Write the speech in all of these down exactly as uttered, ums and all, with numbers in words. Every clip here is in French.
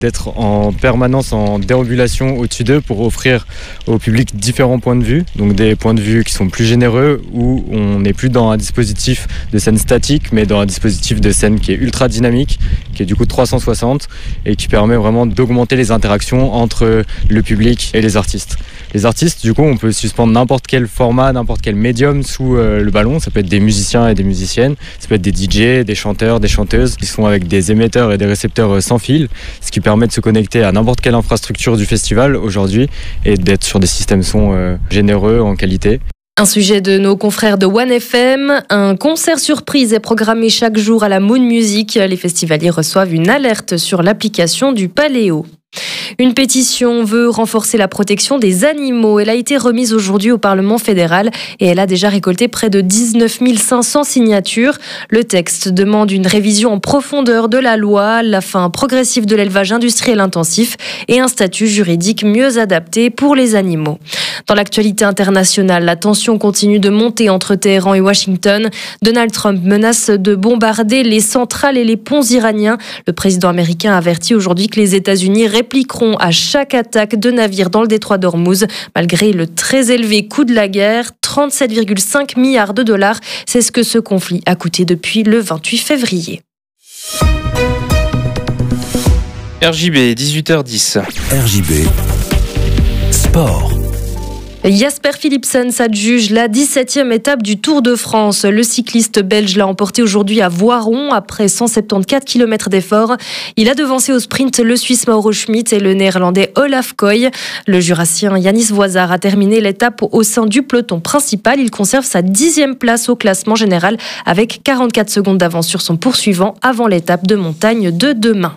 d'être en permanence en déambulation au-dessus d'eux pour offrir au public différents points de vue, donc des points de vue qui sont plus généreux, où on n'est plus dans un dispositif de scène statique, mais dans un dispositif de scène qui est ultra dynamique, qui est du coup trois cent soixante et qui permet vraiment d'augmenter les interactions entre le public et les artistes. Les artistes, du coup, on peut suspendre n'importe quel format, n'importe quel médium sous euh, le ballon. Ça peut être des musiciens et des musiciennes, ça peut être des D J, des chanteurs, des chanteuses qui sont avec des émetteurs et des récepteurs sans fil, ce qui permet de se connecter à n'importe quelle infrastructure du festival aujourd'hui et d'être sur des systèmes son euh, généreux en qualité. Un sujet de nos confrères de One F M, un concert surprise est programmé chaque jour à la Moon Music. Les festivaliers reçoivent une alerte sur l'application du Paléo. Une pétition veut renforcer la protection des animaux. Elle a été remise aujourd'hui au Parlement fédéral et elle a déjà récolté près de dix-neuf mille cinq cents signatures. Le texte demande une révision en profondeur de la loi, la fin progressive de l'élevage industriel intensif et un statut juridique mieux adapté pour les animaux. Dans l'actualité internationale, la tension continue de monter entre Téhéran et Washington. Donald Trump menace de bombarder les centrales et les ponts iraniens. Le président américain a averti aujourd'hui que les États-Unis répliqueront à chaque attaque de navires dans le détroit d'Ormuz, malgré le très élevé coût de la guerre, trente-sept virgule cinq milliards de dollars. C'est ce que ce conflit a coûté depuis le vingt-huit février. R J B, dix-huit heures dix. R J B, sport. Jasper Philipsen s'adjuge la dix-septième étape du Tour de France. Le cycliste belge l'a emporté aujourd'hui à Voiron après cent soixante-quatorze kilomètres d'effort. Il a devancé au sprint le Suisse Mauro Schmid et le Néerlandais Olaf Koy. Le Jurassien Yanis Voisard a terminé l'étape au sein du peloton principal. Il conserve sa dixième place au classement général avec quarante-quatre secondes d'avance sur son poursuivant avant l'étape de montagne de demain.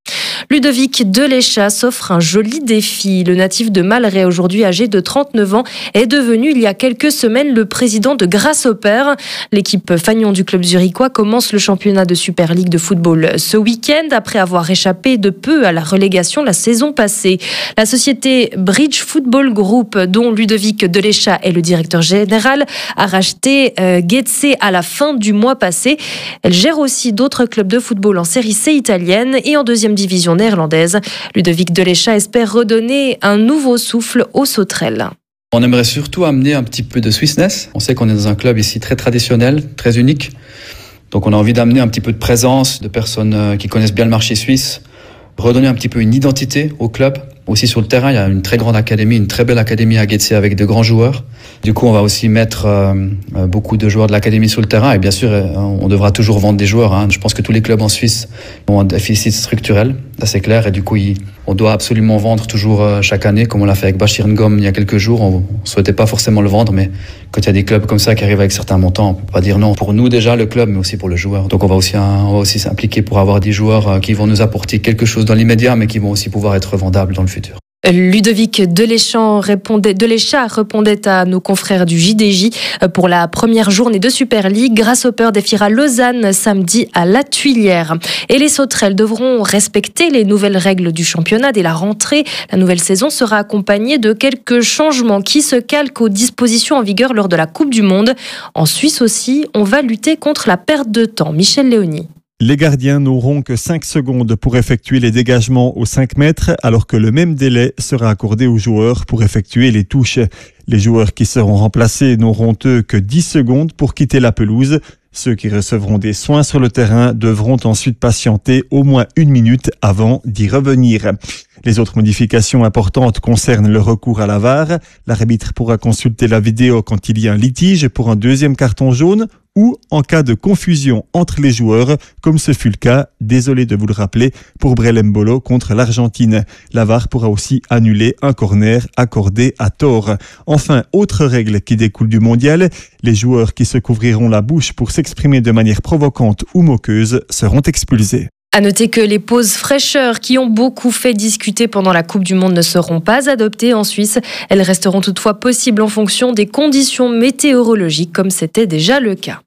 Ludovic Deléchat s'offre un joli défi. Le natif de Malray, aujourd'hui âgé de trente-neuf ans, est devenu il y a quelques semaines le président de Grasshopper. L'équipe fanion du club zurichois commence le championnat de Super League de football ce week-end après avoir échappé de peu à la relégation la saison passée. La société Bridge Football Group, dont Ludovic Deléchat est le directeur général, a racheté euh, Getse à la fin du mois passé. Elle gère aussi d'autres clubs de football en série C italienne et en deuxième division néerlandaise. Ludovic Deléchat espère redonner un nouveau souffle aux sauterelles. On aimerait surtout amener un petit peu de Swissness. On sait qu'on est dans un club ici très traditionnel, très unique. Donc on a envie d'amener un petit peu de présence, de personnes qui connaissent bien le marché suisse, redonner un petit peu une identité au club. Aussi sur le terrain, il y a une très grande académie, une très belle académie à Getse avec de grands joueurs. Du coup, on va aussi mettre euh, beaucoup de joueurs de l'académie sur le terrain. Et bien sûr, on devra toujours vendre des joueurs. Hein. Je pense que tous les clubs en Suisse ont un déficit structurel, ça c'est clair. Et du coup, il, on doit absolument vendre toujours euh, chaque année, comme on l'a fait avec Bachir Ngom il y a quelques jours. On ne souhaitait pas forcément le vendre, mais quand il y a des clubs comme ça qui arrivent avec certains montants, on ne peut pas dire non. Pour nous déjà, le club, mais aussi pour le joueur. Donc on va aussi, on va aussi s'impliquer pour avoir des joueurs euh, qui vont nous apporter quelque chose dans l'immédiat, mais qui vont aussi pouvoir être vendables dans le futur. Ludovic Deléchat répondait, Deléchat répondait à nos confrères du J D J. Pour la première journée de Super League, Grasshopper défiera Lausanne samedi à La Tuilière. Et les sauterelles devront respecter les nouvelles règles du championnat dès la rentrée. La nouvelle saison sera accompagnée de quelques changements qui se calquent aux dispositions en vigueur lors de la Coupe du Monde. En Suisse aussi, on va lutter contre la perte de temps. Michel Léonie. Les gardiens n'auront que cinq secondes pour effectuer les dégagements aux cinq mètres, alors que le même délai sera accordé aux joueurs pour effectuer les touches. Les joueurs qui seront remplacés n'auront eux que dix secondes pour quitter la pelouse. Ceux qui recevront des soins sur le terrain devront ensuite patienter au moins une minute avant d'y revenir. Les autres modifications importantes concernent le recours à la V A R. L'arbitre pourra consulter la vidéo quand il y a un litige pour un deuxième carton jaune ou en cas de confusion entre les joueurs, comme ce fut le cas, désolé de vous le rappeler, pour Brel Mbolo contre l'Argentine. La V A R pourra aussi annuler un corner accordé à tort. Enfin, autre règle qui découle du mondial, les joueurs qui se couvriront la bouche pour s'exprimer de manière provocante ou moqueuse seront expulsés. À noter que les pauses fraîcheurs qui ont beaucoup fait discuter pendant la Coupe du Monde ne seront pas adoptées en Suisse. Elles resteront toutefois possibles en fonction des conditions météorologiques, comme c'était déjà le cas.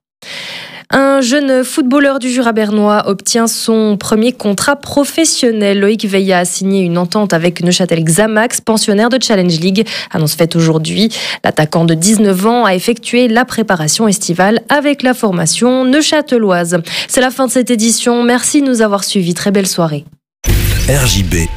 Un jeune footballeur du Jura bernois obtient son premier contrat professionnel. Loïc Veilla a signé une entente avec Neuchâtel Xamax, pensionnaire de Challenge League. Annonce faite aujourd'hui. L'attaquant de dix-neuf ans a effectué la préparation estivale avec la formation neuchâteloise. C'est la fin de cette édition. Merci de nous avoir suivis. Très belle soirée. R J B